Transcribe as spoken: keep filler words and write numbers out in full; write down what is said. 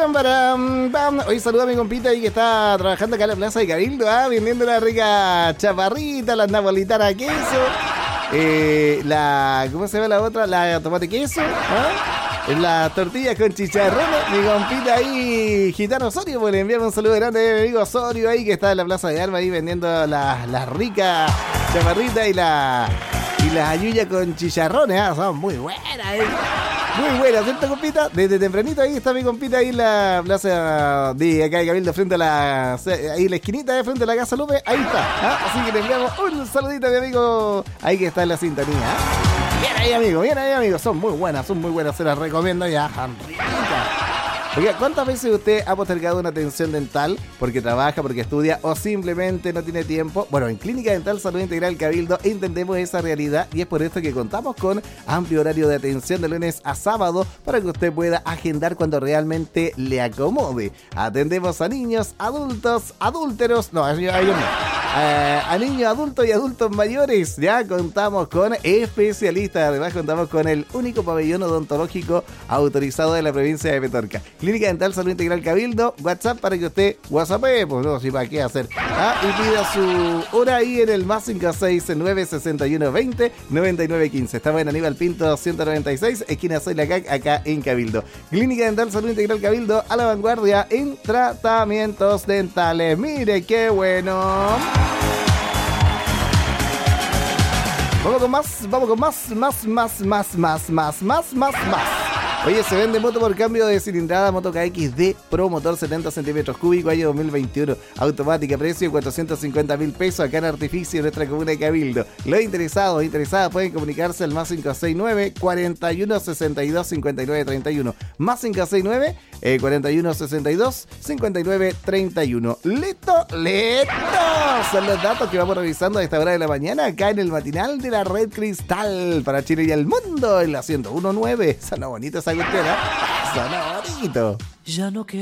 Param, param, pam. Hoy saluda a mi compita ahí que está trabajando acá en la Plaza de Cabildo, ¿ah? Vendiendo la rica chaparrita, las napolitanas queso, eh, la, ¿cómo se llama la otra? La tomate queso, ¿ah? Las tortillas con chicharrones. Mi compita ahí, Gitano Osorio, pues le enviamos un saludo grande a mi amigo Osorio ahí que está en la Plaza de Armas ahí vendiendo las la ricas chaparritas y la y las ayuyas con chicharrones, ¿ah? Son muy buenas, ¿eh? Muy buena, ¿cierto, compita? Desde tempranito ahí está mi compita ahí en la plaza de acá de Cabildo, frente a la, ahí en la esquinita de frente a la Casa Lupe, ahí está, ¿ah? Así que le enviamos un saludito a mi amigo ahí que está en la sintonía, ¿ah? Bien ahí, amigo, bien ahí, amigo, son muy buenas, son muy buenas, se las recomiendo ya, son ricas. Oiga, ¿cuántas veces usted ha postergado una atención dental porque trabaja, porque estudia o simplemente no tiene tiempo? Bueno, en Clínica Dental Salud Integral Cabildo entendemos esa realidad y es por esto que contamos con amplio horario de atención de lunes a sábado para que usted pueda agendar cuando realmente le acomode. Atendemos a niños, adultos, adúlteros, no, a ellos no. Uh, a niños, adultos y adultos mayores. Ya contamos con especialistas. Además contamos con el único pabellón odontológico autorizado de la provincia de Petorca. Clínica Dental Salud Integral Cabildo. WhatsApp para que usted WhatsAppee, pues no, si para qué hacer. Ah, y pida su hora ahí en el más cinco seis nueve seis uno veinte noventa y nueve quince. Estamos en Aníbal Pinto ciento noventa y seis, esquina Soy la C A C, acá en Cabildo. Clínica Dental Salud Integral Cabildo, a la vanguardia en tratamientos dentales. Mire qué bueno. Vamos con más, vamos con más, más, más, más, más, más, más, más, más. Oye, se vende moto por cambio de cilindrada, moto K X D Pro, motor setenta centímetros cúbicos, año dos mil veintiuno, automática, precio de cuatrocientos cincuenta mil pesos, acá en Artificio, nuestra comuna de Cabildo. Los interesados, interesadas pueden comunicarse al más cinco seis nueve, cuarenta y uno sesenta y dos, cincuenta y nueve treinta y uno, más cinco seis nueve, eh, cuarenta y uno sesenta y dos, cincuenta y nueve treinta y uno. ¡Listo! ¡Listo! Son los datos que vamos revisando a esta hora de la mañana, acá en el matinal de la Red Cristal, para Chile y el mundo, en la ciento uno punto nueve. Sonó bonito esa cuestión, ¿eh? Sonó bonito. Ya no